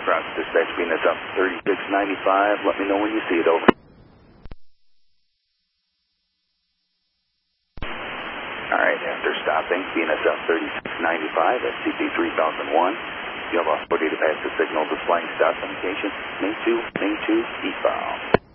Cross dispatch being us up 3695. Let me know when you see it, over. Alright, after stopping, being us up 3695 at CP 3001. You have authority to pass the signal displaying stop indication. Main 2, eastbound.